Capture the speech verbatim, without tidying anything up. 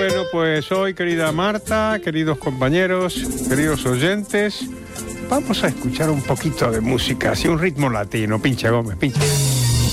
Bueno, pues hoy, querida Marta, queridos compañeros, queridos oyentes, vamos a escuchar un poquito de música, así un ritmo latino. Pincha, Gómez, pincha.